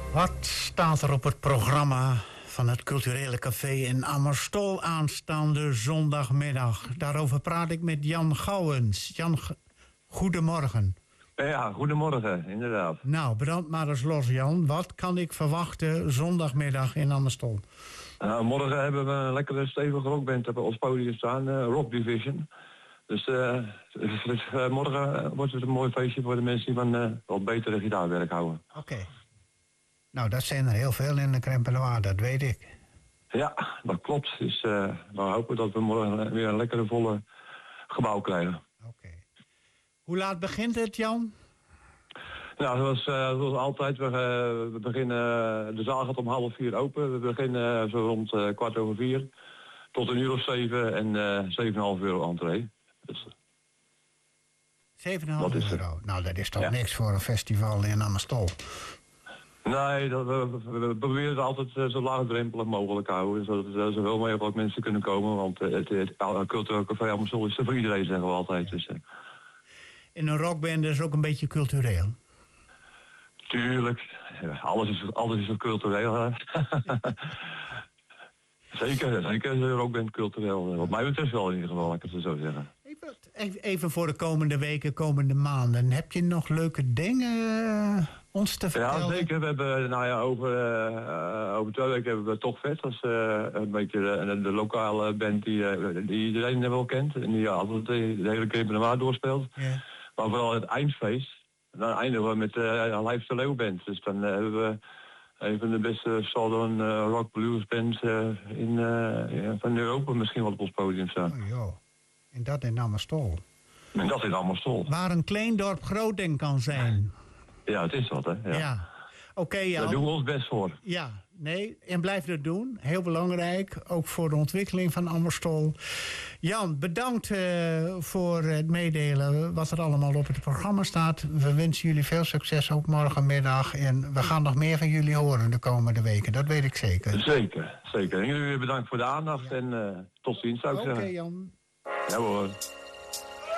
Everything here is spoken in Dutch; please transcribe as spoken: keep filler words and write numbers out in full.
Wat staat er op het programma van het Culturele Café in Amersfoort aanstaande zondagmiddag? Daarover praat ik met Jan Gouwens. Jan, goedemorgen. Ja, goedemorgen, inderdaad. Nou, brand maar eens los, Jan. Wat kan ik verwachten zondagmiddag in Amersfoort? Uh, morgen hebben we een lekkere stevige rockband op ons podium staan, uh, Rock Division. Dus uh, dus, uh, morgen wordt het een mooi feestje voor de mensen die van uh, wat betere gitaarwerk houden. Oké. Okay. Nou, dat zijn er heel veel in de Krempenoir, dat weet ik. Ja, dat klopt. Dus uh, we hopen dat we morgen weer een lekkere volle gebouw krijgen. Oké. Okay. Hoe laat begint het, Jan? Nou, zoals, uh, zoals altijd, we, uh, we beginnen, uh, de zaal gaat om half vier open. We beginnen uh, zo rond uh, kwart over vier tot een uur of zeven en uh, zeven en half euro entree. Dus, zeven en half euro? Nou, dat is toch ja. niks voor een festival in Amersfoort? Nee, dat, we, we proberen het altijd uh, zo laagdrempelig mogelijk te houden. Zodat er uh, zoveel mogelijk mensen kunnen komen. Want uh, het, het, het cultureel café Amersfoort is er voor iedereen, zeggen we altijd. Dus, uh. In een rockband is ook een beetje cultureel. Tuurlijk. Ja, alles is, alles is cultureel. zeker, zeker is een rockband cultureel. Wat mij betreft wel in ieder geval, laat ik het zo zeggen. Even, even voor de komende weken, komende maanden. Heb je nog leuke dingen uh, ons te vertellen? Ja, zeker. We hebben, nou ja, over, uh, over twee weken hebben we Toch Vet. Dat is uh, een beetje de, de lokale band die, uh, die iedereen wel kent. En die altijd de, de hele Krempenoir doorspeelt. Yeah. Maar vooral het eindfeest. Dan eindigen we met uh, Lijf de Leeuw Band. Dus dan uh, hebben we een van de beste Southern uh, rock blues bands uh, in, uh, ja, van Europa misschien wel op ons podium staan. Oh, joh. En dat in Amersfoort. En dat in Amersfoort. Waar een klein dorp groot in kan zijn. Ja, het is wat, hè. Ja. ja. Oké, okay, Jan. Daar doen we ons best voor. Ja, nee, en blijf dat doen. Heel belangrijk, ook voor de ontwikkeling van Amersfoort. Jan, bedankt uh, voor het meedelen wat er allemaal op het programma staat. We wensen jullie veel succes ook morgenmiddag. En we gaan nog meer van jullie horen de komende weken, dat weet ik zeker. Zeker, zeker. En jullie bedankt voor de aandacht ja. en uh, tot ziens, zou ik okay, zeggen. Oké, Jan. Ja hoor.